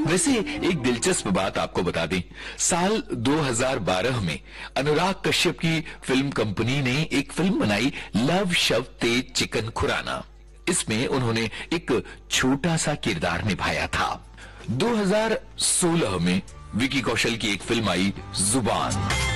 वैसे एक दिलचस्प बात आपको बता दें, साल 2012 में अनुराग कश्यप की फिल्म कंपनी ने एक फिल्म बनाई, लव शव तेज चिकन खुराना। इसमें उन्होंने एक छोटा सा किरदार निभाया था। 2016 में विकी कौशल की एक फिल्म आई, जुबान।